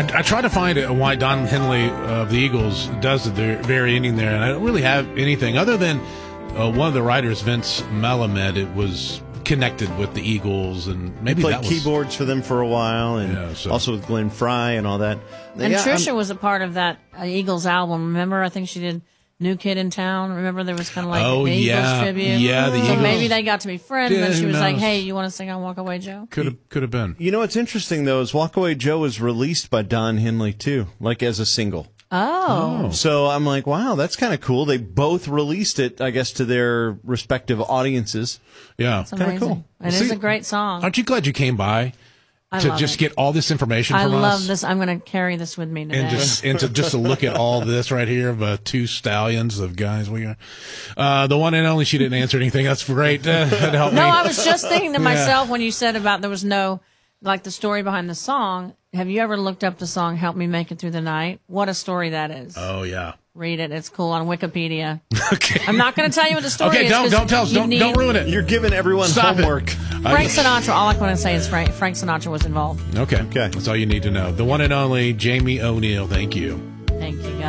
I tried to find why Don Henley of the Eagles does at the very ending there, and I don't really have anything other than one of the writers, Vince Malamed. It was connected with the Eagles, and maybe played that was keyboards for them for a while, and also with Glenn Fry and all that. And Trisha was a part of that Eagles album. Remember, I think she did New Kid in Town. Remember, there was kind of like the Eagles tribute. Yeah, the so Eagles. maybe they got to be friends, Yeah, and she who was like, knows? "Hey, you want to sing on Walk Away Joe?" Could have been. You know what's interesting though is Walk Away Joe was released by Don Henley too, like as a single. Oh. So I'm like, wow, that's kind of cool. They both released it, I guess, to their respective audiences. Yeah, It's amazing. cool. It is a great song. Aren't you glad you came by to love just it. get all this information I from us? love this. I'm going to carry this with me today. And to look at all this right here of two stallions of guys. We are the one and only. She didn't answer anything. That's great. That helped me. No, I was just thinking to myself when you said about there was no, like the story behind the song. Have you ever looked up the song "Help Me Make It Through the Night"? What a story that is. Oh yeah. Read it. It's cool on Wikipedia. Okay. I'm not going to tell you what the story Okay, is. don't tell us. Don't ruin it. You're giving everyone Stop homework. Frank Sinatra. All I want to say is Frank Sinatra was involved. Okay. That's all you need to know. The one and only Jamie O'Neill. Thank you. Thank you, guys.